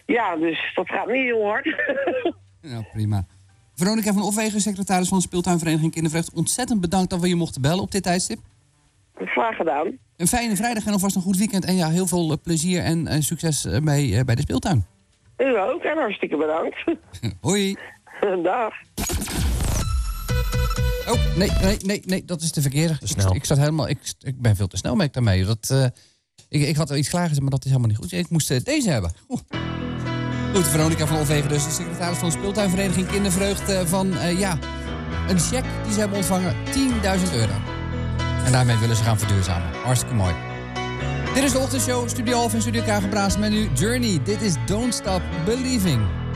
Ja, dus dat gaat niet heel hard. Nou, prima. Veronica van Opwegen, secretaris van de Speeltuinvereniging Kindervreugd. Ontzettend bedankt dat we je mochten bellen op dit tijdstip. Graag gedaan. Een fijne vrijdag en alvast een goed weekend. En ja, heel veel plezier en succes bij de speeltuin. U ook en hartstikke bedankt. Hoi. Dag. Oh, nee, dat is de verkeerde. Te snel. Ik zat helemaal... Ik ben veel te snel met daarmee. Ik had er iets klaargezet, maar dat is helemaal niet goed. Ik moest deze hebben. Goed, Veronica van Opwegen dus, de secretaris van de Speeltuinvereniging Kindervreugd van, een cheque die ze hebben ontvangen, €10.000. En daarmee willen ze gaan verduurzamen. Hartstikke mooi. Dit is de ochtendshow, Studio Alf en Studio Kagenbraas met nu Journey. Dit is Don't Stop Believing.